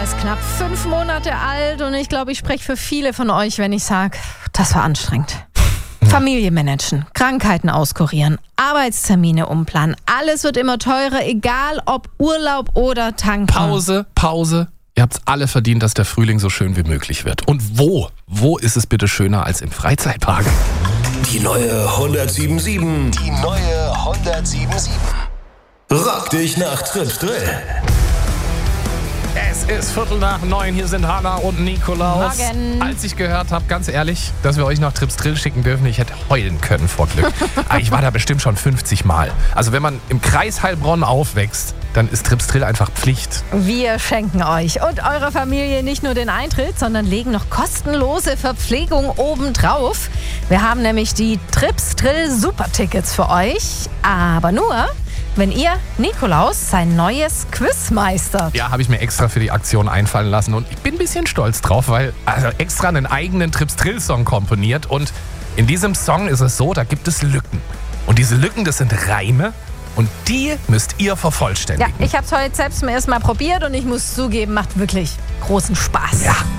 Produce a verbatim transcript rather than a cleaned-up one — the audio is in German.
ist knapp fünf Monate alt und ich glaube, ich spreche für viele von euch, wenn ich sage, das war anstrengend. Familie managen, Krankheiten auskurieren, Arbeitstermine umplanen. Alles wird immer teurer, egal ob Urlaub oder Tanken. Pause, Pause. Ihr habt's alle verdient, dass der Frühling so schön wie möglich wird. Und wo? Wo ist es bitte schöner als im Freizeitpark? Die neue hundertsieben Komma sieben. Die neue hundertsieben Komma sieben. Rock dich nach Trips Drill. Es ist Viertel nach neun, hier sind Hanna und Nikolaus. Morgen. Als ich gehört habe, ganz ehrlich, dass wir euch nach Trips Drill schicken dürfen, ich hätte heulen können vor Glück. Aber ich war da bestimmt schon fünfzig Mal. Also wenn man im Kreis Heilbronn aufwächst, dann ist Trips Drill einfach Pflicht. Wir schenken euch und eurer Familie nicht nur den Eintritt, sondern legen noch kostenlose Verpflegung obendrauf. Wir haben nämlich die Trips Drill Supertickets für euch, aber nur, wenn ihr Nikolaus sein neues Quiz meistert. Ja, habe ich mir extra für die Aktion einfallen lassen und ich bin ein bisschen stolz drauf, weil also extra einen eigenen Trips Drill Song komponiert und in diesem Song ist es so, da gibt es Lücken. Und diese Lücken, das sind Reime und die müsst ihr vervollständigen. Ja, ich habe es heute selbst zum ersten Mal probiert und ich muss zugeben, macht wirklich großen Spaß. Ja.